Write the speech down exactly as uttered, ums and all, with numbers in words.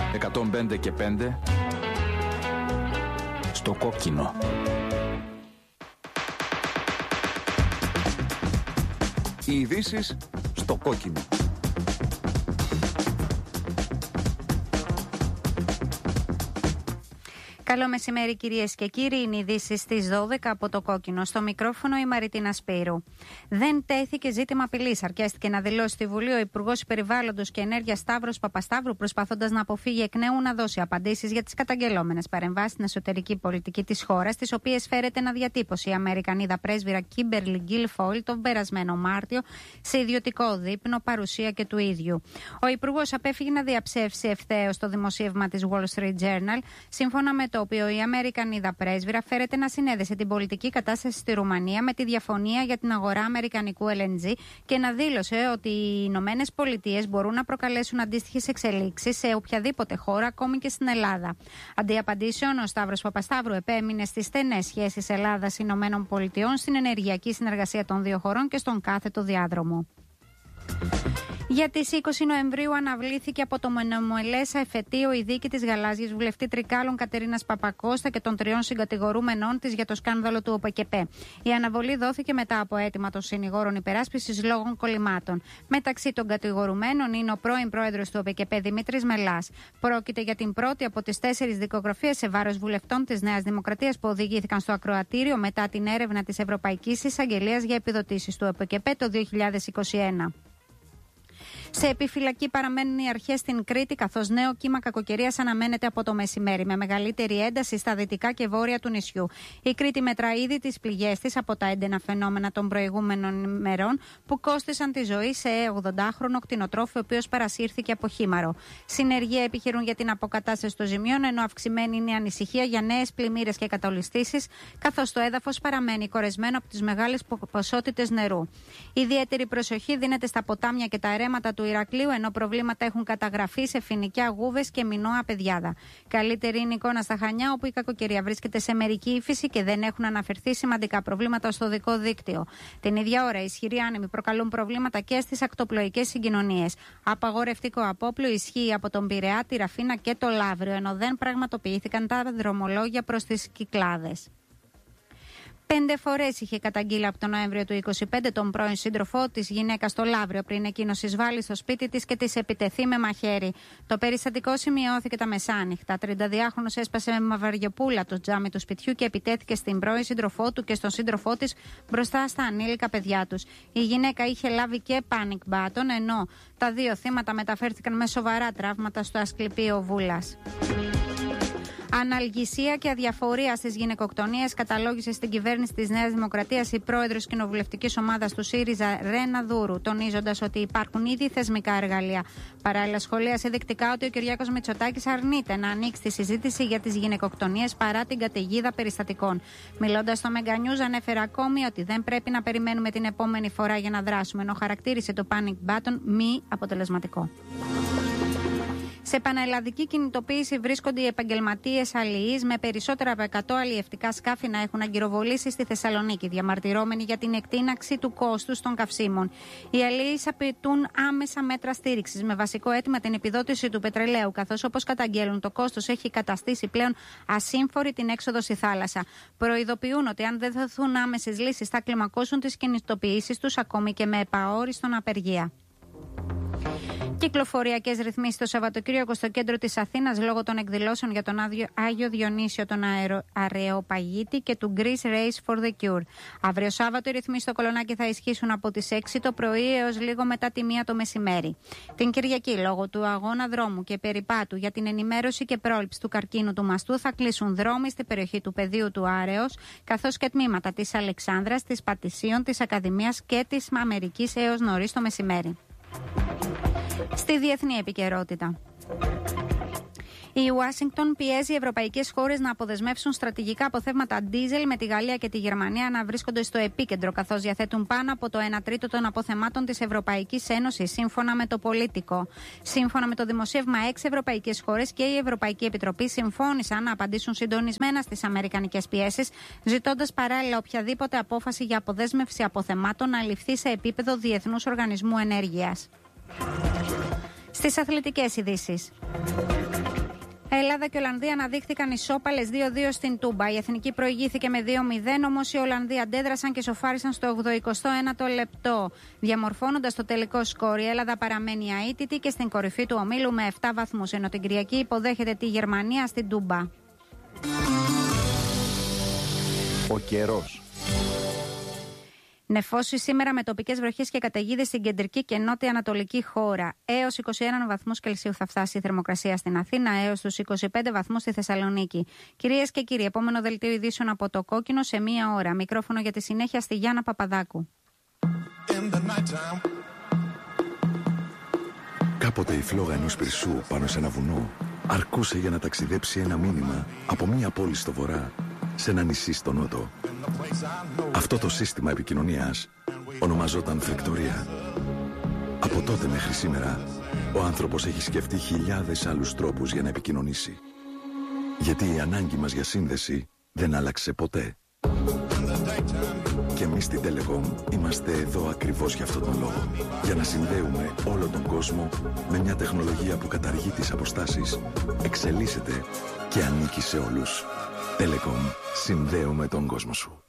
εκατόν πέντε και πέντε στο κόκκινο. Οι ειδήσεις στο κόκκινο. Καλό μεσημέρι κυρίες και κύριοι, είναι οι ειδήσεις στις δώδεκα από το κόκκινο. Στο μικρόφωνο η Μαριτίνα Σπύρου. Δεν τέθηκε ζήτημα απειλής. Αρκέστηκε να δηλώσει στη Βουλή ο Υπουργός Περιβάλλοντος και Ενέργειας Σταύρος Παπασταύρου, προσπαθώντας να αποφύγει εκ νέου να δώσει απαντήσεις για τις καταγγελόμενες παρεμβάσεις στην εσωτερική πολιτική της χώρας, τις οποίες φέρεται να διατύπωσε η Αμερικανίδα πρέσβυρα Κίμπερλι Γκίλφοιλ τον περασμένο Μάρτιο σε ιδιωτικό δείπνο, παρουσία και του ίδιου. Ο Υπουργός απέφυγε να διαψεύσει ευθέως το δημοσίευμα της Wall Street Journal, σύμφωνα με το το οποίο η Αμερικανίδα πρέσβυρα φέρεται να συνέδεσε την πολιτική κατάσταση στη Ρουμανία με τη διαφωνία για την αγορά αμερικανικού ελ εν τζι και να δήλωσε ότι οι Ηνωμένες Πολιτείες μπορούν να προκαλέσουν αντίστοιχες εξελίξεις σε οποιαδήποτε χώρα, ακόμη και στην Ελλάδα. Αντί απαντήσεων, ο Σταύρος Παπασταύρου επέμεινε στις στενές σχέσεις Ελλάδας-Ηνωμένων Πολιτειών, στην ενεργειακή συνεργασία των δύο χωρών και στον κάθετο διάδρομο. Για τις είκοσι Νοεμβρίου αναβλήθηκε από το μονομελές εφετείο η δίκη της γαλάζιας βουλευτή Τρικάλων Κατερίνας Παπακώστα και των τριών συγκατηγορούμενών της για το σκάνδαλο του ΟΠΕΚΕΠΕ. Η αναβολή δόθηκε μετά από αίτημα των συνηγόρων υπεράσπισης λόγων κολλημάτων. Μεταξύ των κατηγορουμένων είναι ο πρώην πρόεδρος του ΟΠΕΚΕΠΕ Δημήτρης Μελάς. Πρόκειται για την πρώτη από τις τέσσερις δικογραφίες σε βάρος βουλευτών της Νέας Δημοκρατίας που οδηγήθηκαν στο ακροατήριο μετά την έρευνα της Ευρωπαϊκής Εισαγγελίας για επιδοτήσεις του ΟΠΕΚΕΠΕ το δύο χιλιάδες είκοσι ένα. Σε επιφυλακή παραμένουν οι αρχές στην Κρήτη, καθώς νέο κύμα κακοκαιρίας αναμένεται από το μεσημέρι, με μεγαλύτερη ένταση στα δυτικά και βόρεια του νησιού. Η Κρήτη μετρά ήδη τις πληγές της από τα έντενα φαινόμενα των προηγούμενων ημερών, που κόστησαν τη ζωή σε ογδοντάχρονο κτηνοτρόφο, ο οποίος παρασύρθηκε από χήμαρο. Συνεργεία επιχειρούν για την αποκατάσταση των ζημιών, ενώ αυξημένη είναι η ανησυχία για νέες πλημμύρες και κατολιστήσεις, καθώς το έδαφος παραμένει κορεσμένο από τις μεγάλες ποσότητες νερού. Ιδιαίτερη προσοχή δίνεται στα ποτάμια και τα ρέματα του Ηρακλείου, ενώ προβλήματα έχουν καταγραφεί σε Φοινικιά, Γούβες και Μινώα Πεδιάδα. Καλύτερη είναι η εικόνα στα Χανιά, όπου η κακοκαιρία βρίσκεται σε μερική ύφεση και δεν έχουν αναφερθεί σημαντικά προβλήματα στο οδικό δίκτυο. Την ίδια ώρα, οι ισχυροί άνεμοι προκαλούν προβλήματα και στις ακτοπλοϊκές συγκοινωνίες. Απαγορευτικό απόπλου ισχύει από τον Πειραιά, τη Ραφίνα και το Λαύριο, ενώ δεν πραγματοποιήθηκαν τα δρομολόγια προς τις Κυκλάδες. Πέντε φορές είχε καταγγείλει από τον Νοέμβριο του είκοσι πέντε τον πρώην σύντροφό της γυναίκα στο Λαύριο, πριν εκείνος εισβάλλει στο σπίτι της και της επιτεθεί με μαχαίρι. Το περιστατικό σημειώθηκε τα μεσάνυχτα. τρινταδυάχρονος έσπασε με μαβαριοπούλα το τζάμι του σπιτιού και επιτέθηκε στην πρώην σύντροφό του και στον σύντροφό της μπροστά στα ανήλικα παιδιά τους. Η γυναίκα είχε λάβει και panic button, ενώ τα δύο θύματα μεταφέρθηκαν με σοβαρά τραύματα στο Ασκληπείο Βούλας. Αναλγησία και αδιαφορία στις γυναικοκτονίες καταλόγησε στην κυβέρνηση της Νέας Δημοκρατίας η πρόεδρος κοινοβουλευτικής ομάδας του ΣΥΡΙΖΑ, Ρένα Δούρου, τονίζοντας ότι υπάρχουν ήδη θεσμικά εργαλεία. Παράλληλα, σχολίασε δεκτικά ότι ο Κυριάκος Μητσοτάκης αρνείται να ανοίξει τη συζήτηση για τις γυναικοκτονίες παρά την καταιγίδα περιστατικών. Μιλώντας στο Mega News, ανέφερε ακόμη ότι δεν πρέπει να περιμένουμε την επόμενη φορά για να δράσουμε, ενώ χαρακτήρισε το panic button μη αποτελεσματικό. Σε πανελλαδική κινητοποίηση βρίσκονται οι επαγγελματίες αλληλείς, με περισσότερα από εκατό αλλιευτικά σκάφη να έχουν αγκυροβολήσει στη Θεσσαλονίκη, διαμαρτυρώμενοι για την εκτείναξη του κόστους των καυσίμων. Οι αλληλείς απαιτούν άμεσα μέτρα στήριξης, με βασικό αίτημα την επιδότηση του πετρελαίου, καθώς, όπως καταγγέλουν, το κόστος έχει καταστήσει πλέον ασύμφορη την έξοδο στη θάλασσα. Προειδοποιούν ότι αν δεν δοθούν άμεσες λύσεις θα κλιμακώσουν τις κινητοποιήσεις τους, ακόμη και με επαόριστον απεργία. Κυκλοφοριακές ρυθμίσεις το Σαββατοκύριακο στο κέντρο της Αθήνας λόγω των εκδηλώσεων για τον Άγιο Διονύσιο τον Αρεοπαγίτη και του Greece Race for the Cure. Αύριο Σάββατο οι ρυθμίσεις στο Κολονάκι θα ισχύσουν από τις έξι το πρωί έως λίγο μετά τη μία το μεσημέρι. Την Κυριακή, λόγω του αγώνα δρόμου και περιπάτου για την ενημέρωση και πρόληψη του καρκίνου του μαστού, θα κλείσουν δρόμοι στην περιοχή του Πεδίου του Άρεως, καθώς και τμήματα της Αλεξάνδρας, της Πατησίων, της Ακαδημίας και της Αμερικής έως νωρίς το μεσημέρι. Στη διεθνή επικαιρότητα. Η Ουάσιγκτον πιέζει ευρωπαϊκές χώρες να αποδεσμεύσουν στρατηγικά αποθέματα ντίζελ, με τη Γαλλία και τη Γερμανία να βρίσκονται στο επίκεντρο, καθώς διαθέτουν πάνω από το ένα τρίτο των αποθεμάτων της Ευρωπαϊκής Ένωσης, σύμφωνα με το Πολίτικο. Σύμφωνα με το δημοσίευμα, έξι ευρωπαϊκές χώρες και η Ευρωπαϊκή Επιτροπή συμφώνησαν να απαντήσουν συντονισμένα στις αμερικανικές πιέσεις, ζητώντας παράλληλα οποιαδήποτε απόφαση για αποδέσμευση αποθεμάτων να ληφθεί σε επίπεδο Διεθνούς Οργανισμού Ενέργειας. Στις αθλητικές ειδήσεις. Ελλάδα και Ολλανδία αναδείχθηκαν ισόπαλες δύο δύο στην Τούμπα. Η Εθνική προηγήθηκε με δύο μηδέν, όμως οι Ολλανδοί αντέδρασαν και σοφάρισαν στο ογδοηκοστό ένατο λεπτό. Διαμορφώνοντας το τελικό σκόρ, η Ελλάδα παραμένει αίτητη και στην κορυφή του ομίλου με επτά βαθμούς, ενώ την Κυριακή υποδέχεται τη Γερμανία στην Τούμπα. Ο καιρός. Νεφώσει σήμερα με τοπικές βροχές και καταιγίδες στην κεντρική και νότια ανατολική χώρα. Έως είκοσι ένα βαθμούς Κελσίου θα φτάσει η θερμοκρασία στην Αθήνα, έως τους είκοσι πέντε βαθμούς στη Θεσσαλονίκη. Κυρίες και κύριοι, επόμενο δελτίο ειδήσεων από το Κόκκινο σε μία ώρα. Μικρόφωνο για τη συνέχεια στη Γιάννα Παπαδάκου. Κάποτε η φλόγα ενός πυρσού πάνω σε ένα βουνό αρκούσε για να ταξιδέψει ένα μήνυμα από μία πόλη στο βορρά σε ένα νησί στο νότο. Αυτό το σύστημα επικοινωνίας ονομαζόταν φρεκτορία. Από τότε μέχρι σήμερα, ο άνθρωπος έχει σκεφτεί χιλιάδες άλλους τρόπους για να επικοινωνήσει. Γιατί η ανάγκη μας για σύνδεση δεν άλλαξε ποτέ. Και εμείς στην Telecom είμαστε εδώ ακριβώς για αυτόν τον λόγο. Για να συνδέουμε όλο τον κόσμο με μια τεχνολογία που καταργεί τις αποστάσεις, εξελίσσεται και ανήκει σε όλους. Telecom, συνδέουμε τον κόσμο σου.